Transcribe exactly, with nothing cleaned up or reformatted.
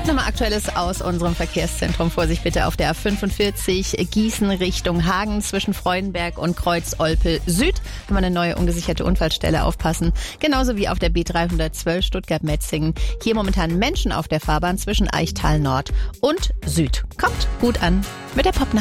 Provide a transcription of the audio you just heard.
gibt nochmal Aktuelles aus unserem Verkehrszentrum. Vorsicht bitte auf der A fünfundvierzig Gießen Richtung Hagen zwischen Freudenberg und Kreuz-Olpe Süd. Haben wir eine neue ungesicherte Unfallstelle, aufpassen. Genauso wie auf der B dreihundertzwölf Stuttgart-Metzingen. Hier momentan Menschen auf der Fahrbahn zwischen Eichtal Nord und Süd. Kommt gut an mit der Popnacht.